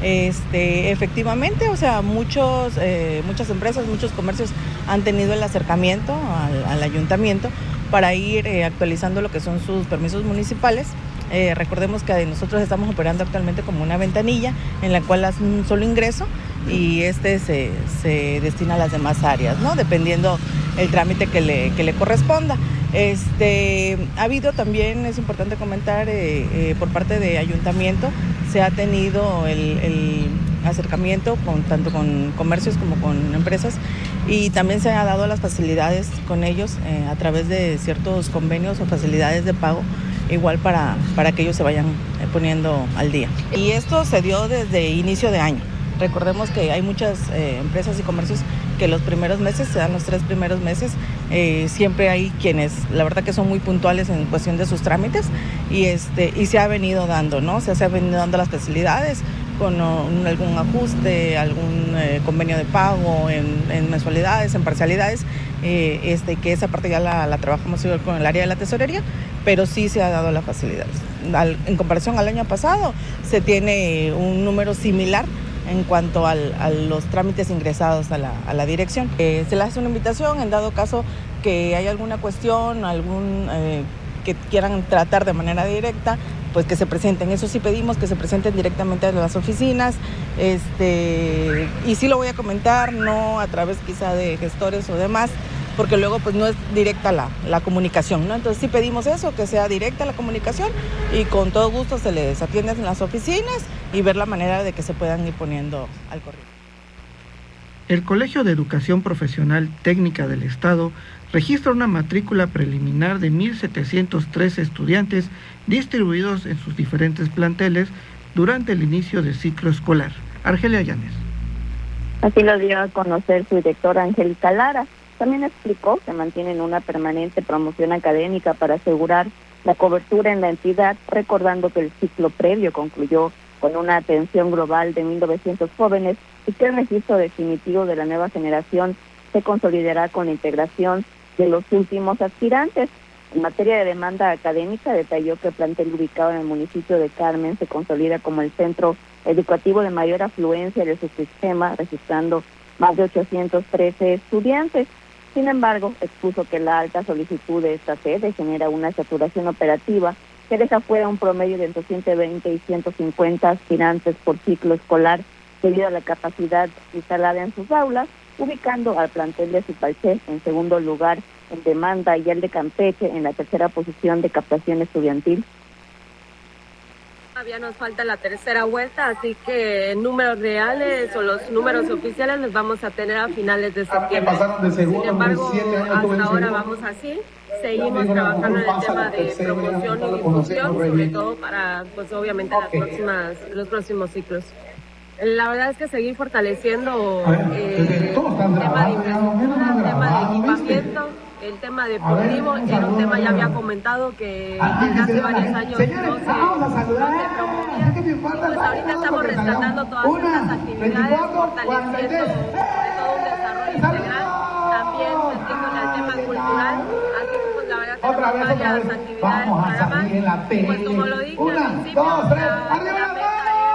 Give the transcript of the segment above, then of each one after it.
Efectivamente, o sea, muchas empresas, muchos comercios han tenido el acercamiento al ayuntamiento para ir actualizando lo que son sus permisos municipales. Recordemos que nosotros estamos operando actualmente como una ventanilla en la cual hace un solo ingreso y se destina a las demás áreas, ¿no? Dependiendo el trámite que le corresponda. Ha habido también, es importante comentar, por parte de ayuntamiento, se ha tenido el acercamiento tanto con comercios como con empresas y también se ha dado las facilidades con ellos a través de ciertos convenios o facilidades de pago, igual para que ellos se vayan poniendo al día. Y esto se dio desde inicio de año. Recordemos que hay muchas empresas y comercios que los primeros meses, se dan los 3 primeros meses, siempre hay quienes, la verdad que son muy puntuales en cuestión de sus trámites y se ha venido dando, ¿no? Se ha venido dando las facilidades con algún ajuste, algún convenio de pago en mensualidades, en parcialidades, que esa parte ya la trabajamos con el área de la tesorería, pero sí se ha dado las facilidades. En comparación al año pasado, se tiene un número similar en cuanto a los trámites ingresados a la dirección. Se les hace una invitación en dado caso que hay alguna cuestión, que quieran tratar de manera directa, pues que se presenten. Eso sí pedimos que se presenten directamente a las oficinas, y sí lo voy a comentar, no a través quizá de gestores o demás, porque luego pues no es directa la comunicación, ¿no? Entonces sí pedimos eso, que sea directa la comunicación y con todo gusto se les atiende en las oficinas y ver la manera de que se puedan ir poniendo al corriente. El Colegio de Educación Profesional Técnica del Estado registra una matrícula preliminar de 1,713 estudiantes distribuidos en sus diferentes planteles durante el inicio del ciclo escolar. Argelia Llanes. Así lo dio a conocer su directora Angélica Lara. También explicó que mantienen una permanente promoción académica para asegurar la cobertura en la entidad, recordando que el ciclo previo concluyó con una atención global de 1,900 jóvenes y que el registro definitivo de la nueva generación se consolidará con la integración de los últimos aspirantes. En materia de demanda académica, detalló que el plantel ubicado en el municipio de Carmen se consolida como el centro educativo de mayor afluencia de su sistema, registrando más de 813 estudiantes. Sin embargo, expuso que la alta solicitud de esta sede genera una saturación operativa que deja fuera un promedio de entre 120 y 150 aspirantes por ciclo escolar debido a la capacidad instalada en sus aulas, ubicando al plantel de Zipalché en segundo lugar en demanda y al de Campeche en la tercera posición de captación estudiantil. Todavía nos falta la tercera vuelta, así que números reales o los números oficiales los vamos a tener a finales de septiembre. Sin embargo, hasta ahora vamos así. Seguimos trabajando en el tema de promoción y difusión, sobre todo para, pues obviamente, los próximos ciclos. La verdad es que seguir fortaleciendo el tema de infraestructura, el tema de equipamiento, el tema deportivo. Era un tema, ya había comentado, que desde hace varios años no se promovía. Y pues ahorita estamos rescatando todas estas actividades, fortaleciendo sobre todo un desarrollo integral, también metiéndole al tema cultural. Así que pues la verdad tenemos varias actividades para más. Pues como lo dije al principio, la meta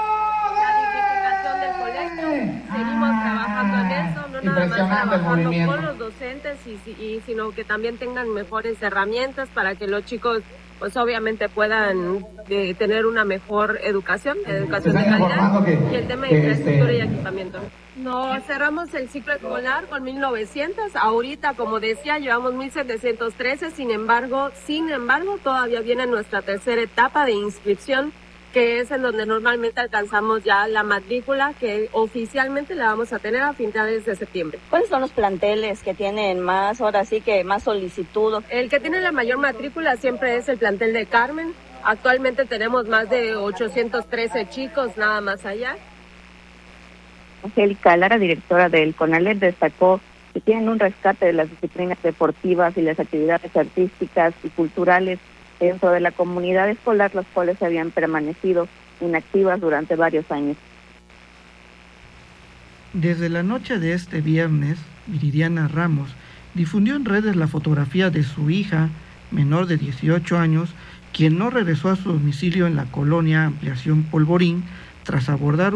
seguimos trabajando en eso, no nada más trabajando con los docentes, sino que también tengan mejores herramientas para que los chicos pues obviamente puedan tener una mejor educación de calidad, y el tema de infraestructura y equipamiento. No, cerramos el ciclo escolar con 1,900, ahorita como decía llevamos 1,713, sin embargo todavía viene nuestra tercera etapa de inscripción, que es en donde normalmente alcanzamos ya la matrícula, que oficialmente la vamos a tener a finales de septiembre. ¿Cuáles son los planteles que tienen más, ahora sí que más solicitud? El que tiene la mayor matrícula siempre es el plantel de Carmen. Actualmente tenemos más de 813 chicos, nada más allá. Angélica Lara, directora del CONALEP, destacó que tienen un rescate de las disciplinas deportivas y las actividades artísticas y culturales dentro de la comunidad escolar, las cuales habían permanecido inactivas durante varios años. Desde la noche de este viernes, Viridiana Ramos difundió en redes la fotografía de su hija, menor de 18 años, quien no regresó a su domicilio en la colonia Ampliación Polvorín tras abordar